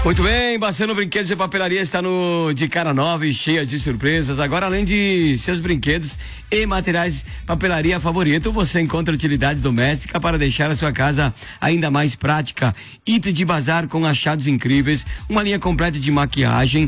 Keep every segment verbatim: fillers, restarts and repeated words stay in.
Muito bem, Bassano Brinquedos e Papelaria está no de cara nova e cheia de surpresas. Agora, além de seus brinquedos e materiais papelaria favorito, você encontra utilidade doméstica para deixar a sua casa ainda mais prática. Itens de bazar com achados incríveis, uma linha completa de maquiagem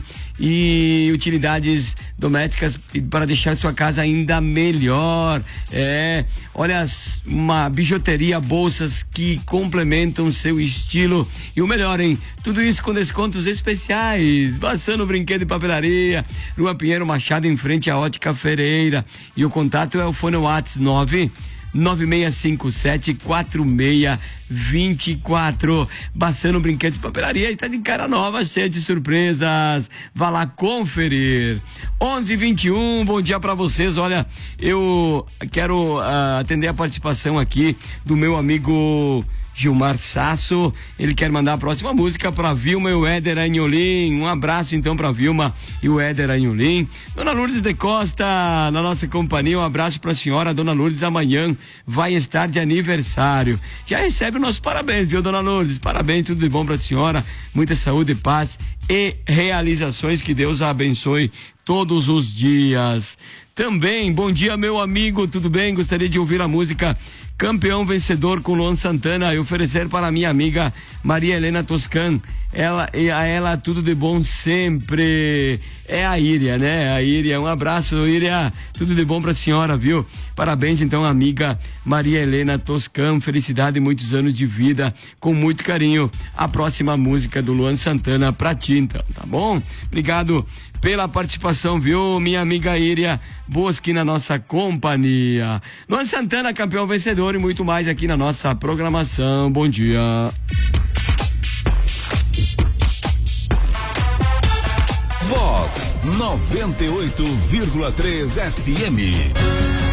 e utilidades domésticas para deixar sua casa ainda melhor. É, olha, uma bijuteria, bolsas que complementam seu estilo e o melhor, hein? Tudo isso com descontos especiais. Bassano Brinquedo e Papelaria, Rua Pinheiro Machado, em frente à Ótica Ferreira. E o contato é o fone WhatsApp nove nove seis cinco sete quatro seis dois quatro. Bassano Brinquedo e Papelaria está de cara nova, cheia de surpresas. Vá lá conferir. onze e vinte e um, bom dia para vocês. Olha, eu quero uh, atender a participação aqui do meu amigo Gilmar Sasso. Ele quer mandar a próxima música para Vilma e o Éder Anholim. Um abraço então para Vilma e o Éder Anholim. Dona Lourdes de Costa, na nossa companhia, um abraço para a senhora. Dona Lourdes amanhã vai estar de aniversário. Já recebe o nosso parabéns, viu, Dona Lourdes? Parabéns, tudo de bom para a senhora. Muita saúde, paz e realizações. Que Deus a abençoe todos os dias. Também, bom dia, meu amigo, tudo bem? Gostaria de ouvir a música Campeão Vencedor com Luan Santana e oferecer para minha amiga Maria Helena Toscan. Ela e a ela tudo de bom sempre. É a Íria, né? A Íria, um abraço, Íria. Tudo de bom pra senhora, viu? Parabéns então, amiga Maria Helena Toscan. Felicidade e muitos anos de vida, com muito carinho. A próxima música do Luan Santana pra ti, então, tá bom? Obrigado pela participação, viu, minha amiga Íria Bosque, na nossa companhia. Luan Santana, campeão vencedor, e muito mais aqui na nossa programação. Bom dia. Vox noventa e oito vírgula três F M.